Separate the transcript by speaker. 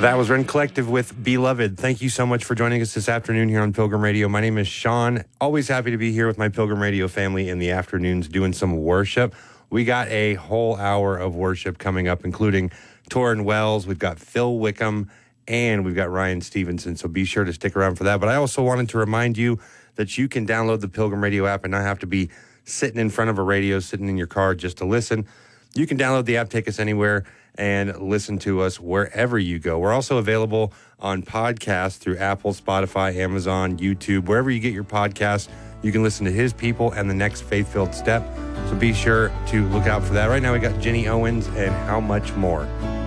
Speaker 1: That was Rend Collective with Beloved. Thank you so much for joining us this afternoon here on Pilgrim Radio. My name is Sean. Always happy to be here with my Pilgrim Radio family in the afternoons doing some worship. We got a whole hour of worship coming up, including Torrin Wells. We've got Phil Wickham, and we've got Ryan Stevenson. So be sure to stick around for that. But I also wanted to remind you that you can download the Pilgrim Radio app and not have to be sitting in front of a radio, sitting in your car just to listen. You can download the app, take us anywhere, and listen to us wherever you go. We're also available on podcasts through Apple, Spotify, Amazon, YouTube. Wherever you get your podcasts, you can listen to His People and The Next Faith-Filled Step. So be sure to look out for that. Right now we got Jenny Owens and How Much More.